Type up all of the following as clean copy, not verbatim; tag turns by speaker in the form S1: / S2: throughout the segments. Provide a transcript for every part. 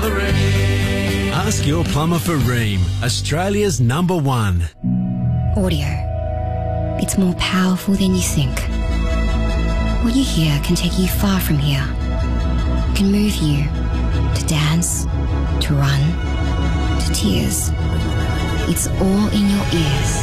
S1: Ask your plumber for Rheem, Australia's #1.
S2: Audio. It's more powerful than you think. What you hear can take you far from here. It can move you to dance, to run, to tears. It's all in your ears.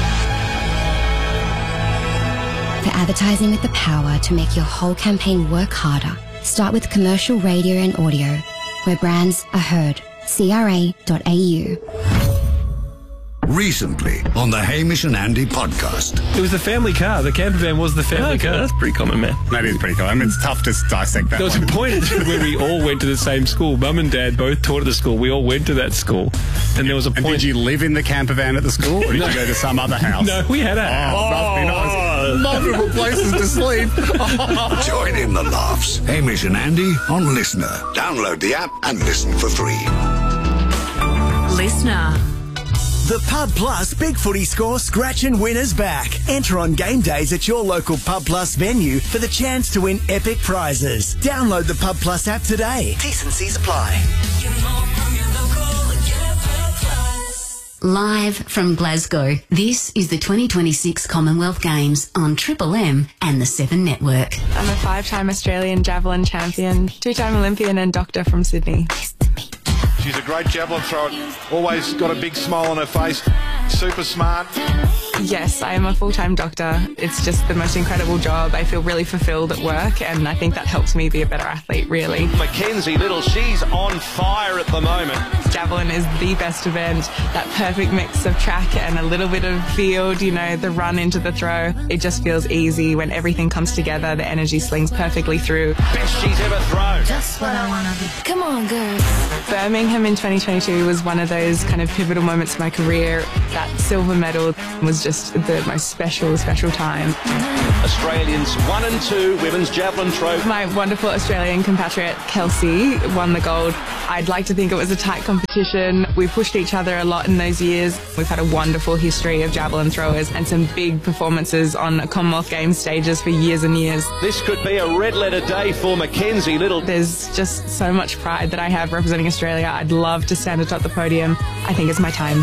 S2: For advertising with the power to make your whole campaign work harder, start with commercial radio and audio, where brands are heard. CRA.au.
S3: Recently on the Hamish and Andy podcast.
S4: It was the family car. The camper van was the family car. That's pretty common, man.
S5: That is pretty common. I mean, it's tough to dissect that.
S4: There was a point where we all went to the same school. Mum and Dad both taught at the school. We all went to that school. And there was a point...
S5: And did you live in the camper van at the school, or did you go to some other house?
S4: No, we had a house.
S5: Must be nice. Multiple places to sleep.
S3: Join in the laughs. Hamish and Andy on Listener. Download the app and listen for free.
S6: Listener.
S7: The Pub Plus Big Footy Score Scratch and Win is back. Enter on game days at your local Pub Plus venue for the chance to win epic prizes. Download the Pub Plus app today. T&Cs apply.
S6: Live from Glasgow, this is the 2026 Commonwealth Games on Triple M and the 7 Network.
S8: I'm a 5-time Australian javelin champion, 2-time Olympian and doctor from Sydney.
S9: She's a great javelin thrower, always got a big smile on her face, super smart.
S8: Yes, I am a full-time doctor. It's just the most incredible job. I feel really fulfilled at work, and I think that helps me be a better athlete, really.
S10: Mackenzie Little, she's on fire at the moment.
S8: Javelin is the best event. That perfect mix of track and a little bit of field, you know, the run into the throw. It just feels easy when everything comes together. The energy slings perfectly through.
S10: Best she's ever thrown.
S6: Just what I want to be. Come on, girls.
S8: Birmingham in 2022 was one of those kind of pivotal moments in my career. That silver medal was just the most special time.
S10: Australians 1 and 2 women's javelin throw.
S8: My wonderful Australian compatriot Kelsey won the gold. I'd like to think it was a tight competition. We pushed each other a lot in those years. We've had a wonderful history of javelin throwers and some big performances on Commonwealth Games stages for years and years.
S10: This could be a red letter day for Mackenzie Little.
S8: There's just so much pride that I have representing Australia. I'd love to stand atop the podium. I think it's my time.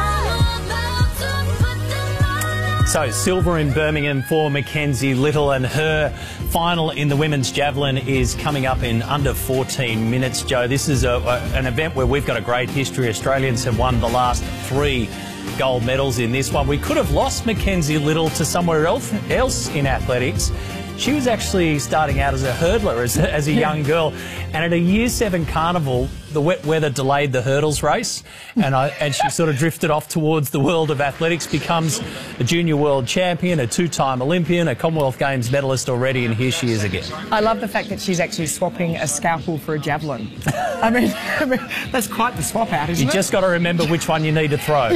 S11: So, silver in Birmingham for Mackenzie Little, and her final in the women's javelin is coming up in under 14 minutes, Joe. This is an event where we've got a great history. Australians have won the last 3 gold medals in this one. We could have lost Mackenzie Little to somewhere else in athletics. She was actually starting out as a hurdler as a young girl, and at a Year 7 carnival, the wet weather delayed the hurdles race, and she sort of drifted off towards the world of athletics, becomes a junior world champion, a 2-time Olympian, a Commonwealth Games medalist already, and here she is again.
S12: I love the fact that she's actually swapping a scalpel for a javelin. I mean that's quite the swap out, isn't it?
S11: You just got to remember which one you need to throw.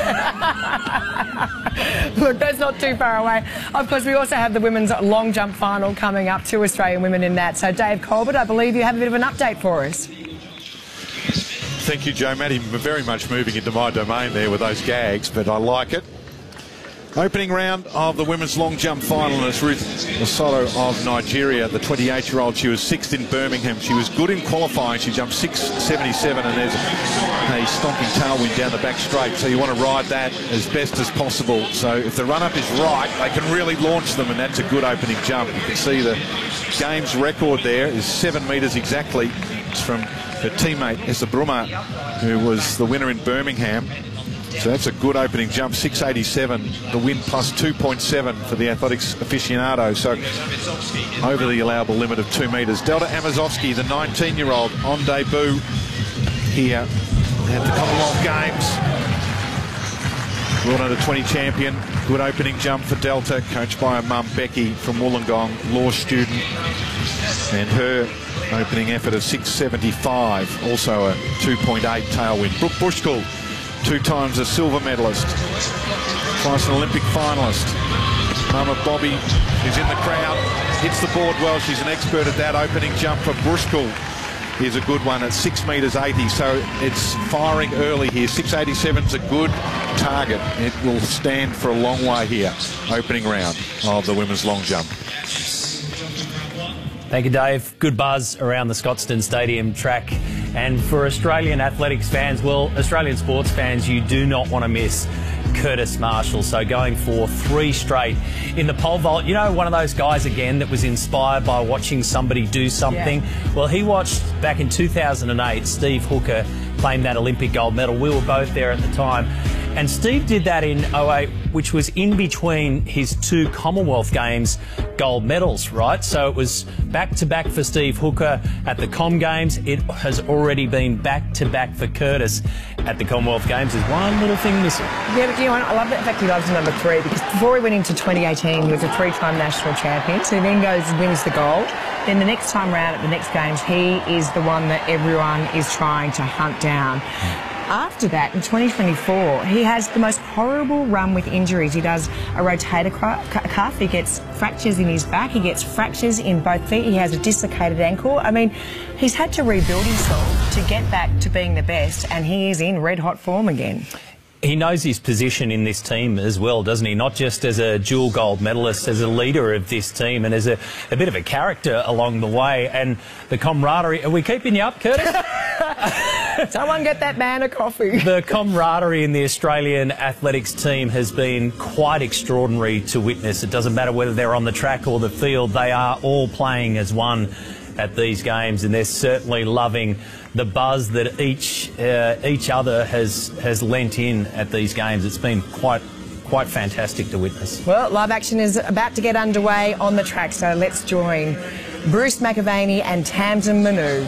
S12: Look, that's not too far away. Of course, we also have the women's long jump final coming up, 2 Australian women in that. So, Dave Colbert, I believe you have a bit of an update for us.
S9: Thank you, Joe. Maddie, very much moving into my domain there with those gags, but I like it. Opening round of the women's long jump finalist, Ruth Osoto of Nigeria, the 28-year-old. She was 6th in Birmingham. She was good in qualifying. She jumped 6.77, and there's a stonking tailwind down the back straight. So you want to ride that as best as possible. So if the run-up is right, they can really launch them, and that's a good opening jump. You can see the games record there is 7 metres exactly. It's from her teammate Essa Brummer, who was the winner in Birmingham. So that's a good opening jump, 6.87, the win plus 2.7 for the athletics aficionado. So over the allowable limit of 2 metres. Delta Amazovsky, the 19-year-old, on debut here at the Commonwealth Games. World Under-20 champion. Good opening jump for Delta, coached by her mum Becky from Wollongong, law student. And her opening effort of 6.75, also a 2.8 tailwind. Brooke Bushkull, 2 times a silver medalist, twice an Olympic finalist. Mama Bobby, who's in the crowd, hits the board well. She's an expert at that. Opening jump for Bushkull is a good one at 6 metres 80, so it's firing early here. 6.87 is a good target. It will stand for a long way here. Opening round of the women's long jump.
S11: Thank you, Dave. Good buzz around the Scotstoun Stadium track And for Australian athletics fans, well, Australian sports fans, you do not want to miss Curtis Marshall. So going for 3 straight in the pole vault. You know, one of those guys, again, that was inspired by watching somebody do something. Yeah. Well, he watched back in 2008, Steve Hooker claim that Olympic gold medal. We were both there at the time. And Steve did that in 2008, which was in between his 2 Commonwealth Games gold medals, right? So it was back-to-back for Steve Hooker at the Com Games. It has already been back-to-back for Curtis at the Commonwealth Games. There's one little thing missing.
S12: Yeah, but you know, I love the fact he loves number 3, because before he went into 2018, he was a 3-time national champion. So he then goes and wins the gold. Then the next time round at the next Games, he is the one that everyone is trying to hunt down. After that, in 2024, he has the most horrible run with injuries. He does a rotator cuff, he gets fractures in his back, he gets fractures in both feet, he has a dislocated ankle. I mean, he's had to rebuild himself to get back to being the best, and he is in red-hot form again.
S11: He knows his position in this team as well, doesn't he? Not just as a dual gold medalist, as a leader of this team, and as a bit of a character along the way. And the camaraderie... Are we keeping you up, Curtis?
S12: Someone get that man a coffee.
S11: The camaraderie in the Australian athletics team has been quite extraordinary to witness. It doesn't matter whether they're on the track or the field, they are all playing as one at these games, and they're certainly loving the buzz that each other has lent in at these games. It's been quite fantastic to witness.
S12: Well, live action is about to get underway on the track, so let's join Bruce McAvaney and Tamsin Manu.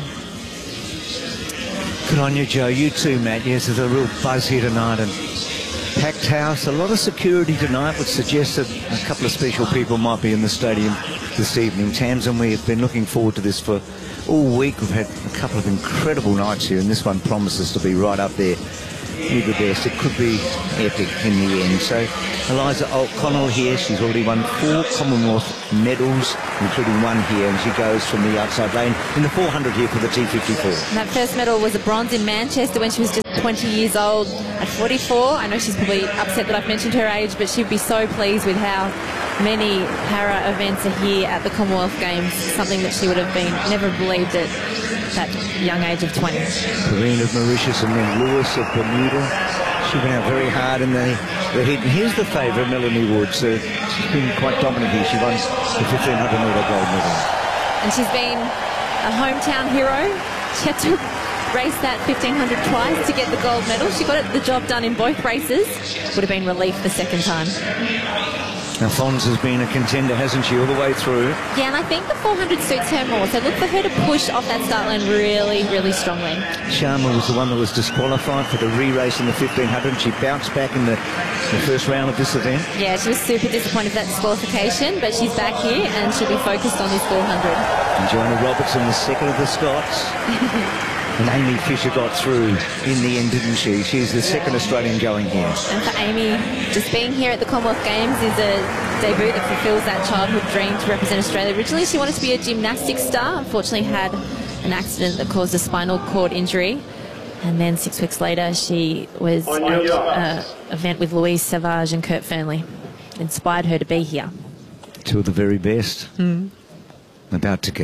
S13: Good on you, Joe. You too, Matt. Yes, there's a real buzz here tonight, and packed house. A lot of security tonight would suggest that a couple of special people might be in the stadium this evening. Tamsin, we have been looking forward to this for all week. We've had a couple of incredible nights here, and this one promises to be right up there with the best. It could be epic in the end. So Eliza O'Connell here, she's already won 4 Commonwealth medals, including 1 here, and she goes from the outside lane in the 400 here for the T54.
S14: And that first medal was a bronze in Manchester when she was just 20 years old. At 44, I know she's probably upset that I've mentioned her age, but she'd be so pleased with how many para events are here at the Commonwealth Games, something that she would have never believed at that young age of 20.
S13: Perrine of Mauritius and then Lewis of Bermuda. She went out very hard in the heat. And here's the favourite, Melanie Woods. She's been quite dominant here. She won the 1500 metre gold medal.
S14: And she's been a hometown hero. She had to race that 1500 twice to get the gold medal. She got the job done in both races. Would have been relief the second time.
S13: Now, Fons has been a contender, hasn't she, all the way through?
S14: Yeah, and I think the 400 suits her more. So look for her to push off that start line really, really strongly.
S13: Sharma was the one that was disqualified for the re-race in the 1500. She bounced back in the first round of this event.
S14: Yeah, she was super disappointed with that disqualification, but she's back here and she'll be focused on this 400.
S13: And Joanna Robertson, the second of the Scots. And Amy Fisher got through in the end, didn't she? She's the second Australian going here.
S14: And for Amy, just being here at the Commonwealth Games is a debut that fulfills that childhood dream to represent Australia. Originally, she wanted to be a gymnastics star. Unfortunately, had an accident that caused a spinal cord injury. And then 6 weeks later, she was at an event with Louise Savage and Kurt Fearnley. Inspired her to be here.
S13: 2 of the very best. About to go.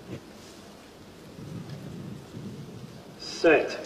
S15: Set.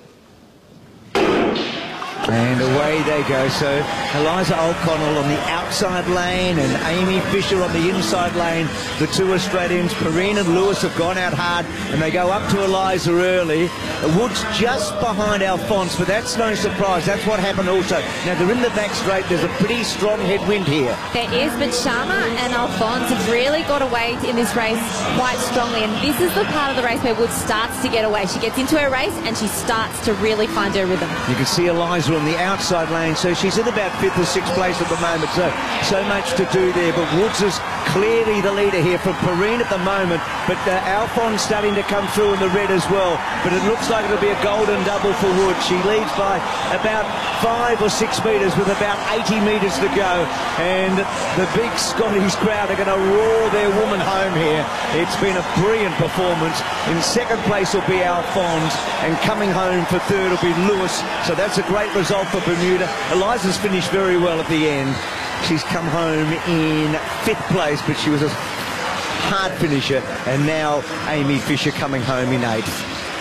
S13: And away they go. So Eliza O'Connell on the outside lane and Amy Fisher on the inside lane. The 2 Australians, Perrine and Lewis, have gone out hard, and they go up to Eliza early. Woods just behind Alphonse, but that's no surprise. That's what happened also. Now they're in the back straight. There's a pretty strong headwind here.
S14: There is, but Sharma and Alphonse have really got away in this race quite strongly, and this is the part of the race where Woods starts to get away. She gets into her race and she starts to really find her rhythm.
S13: You can see Eliza on the outside lane, so she's in about 5th or 6th place at the moment, so much to do there, but Woods is clearly the leader here from Perrine at the moment, but Alphonse starting to come through in the red as well, but it looks like it'll be a golden double for Woods. She leads by about 5 or 6 metres with about 80 metres to go, and the big Scottish crowd are going to roar their woman home here. It's been a brilliant performance. In 2nd place will be Alphonse, and coming home for 3rd will be Lewis, so that's a great result for Bermuda. Eliza's finished very well at the end. She's come home in 5th place, but she was a hard finisher, and now Amy Fisher coming home in 8th.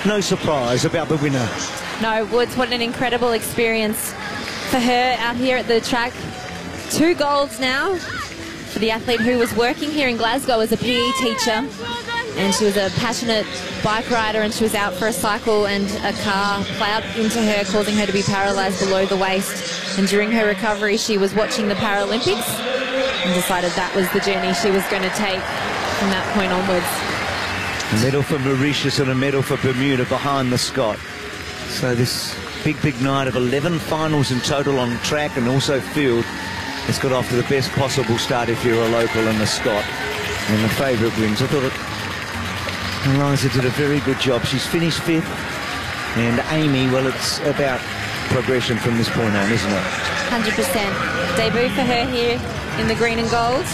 S13: no surprise about the winner.
S14: No, Woods, what an incredible experience for her out here at the track. 2 golds now for the athlete who was working here in Glasgow as a PE teacher. And she was a passionate bike rider, and she was out for a cycle, and a car ploughed into her, causing her to be paralysed below the waist. And during her recovery, she was watching the Paralympics and decided that was the journey she was going to take from that point onwards.
S13: A medal for Mauritius and a medal for Bermuda behind the Scott. So this big night of 11 finals in total on track and also field. It's got off to the best possible start if you're a local in the Scott. And the favourite wins. I thought Eliza did a very good job. She's finished 5th. And Amy, well, it's about progression from this point on, isn't it?
S14: 100%. Debut for her here in the green and gold.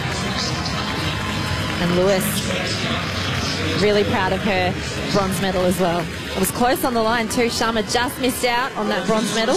S14: And Lewis, really proud of her bronze medal as well. It was close on the line too. Sharma just missed out on that bronze medal.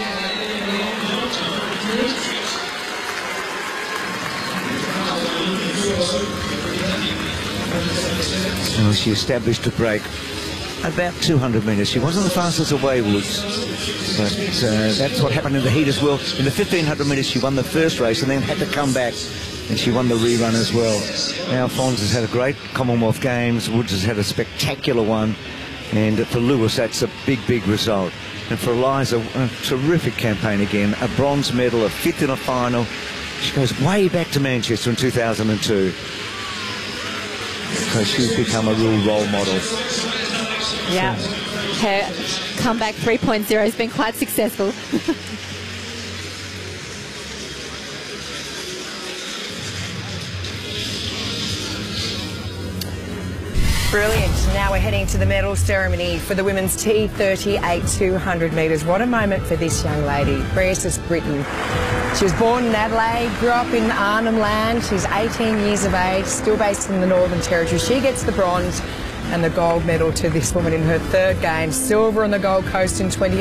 S13: Well, she established a break about 200 metres. She wasn't the fastest away, Woods, but that's what happened in the heat as well. In the 1500 metres, she won the first race and then had to come back, and she won the rerun as well. Alphonse has had a great Commonwealth Games. Woods has had a spectacular one, and for Lewis, that's a big result. And for Eliza, a terrific campaign again. A bronze medal, a 5th in a final. She goes way back to Manchester in 2002. So she's become a real role model.
S14: Yeah, her comeback 3.0 has been quite successful.
S12: Brilliant. Now we're heading to the medal ceremony for the women's T38 200 metres. What a moment for this young lady, Beatrice Britton. She was born in Adelaide, grew up in Arnhem Land. She's 18 years of age, still based in the Northern Territory. She gets the bronze and the gold medal to this woman in her 3rd game. Silver on the Gold Coast in 2018.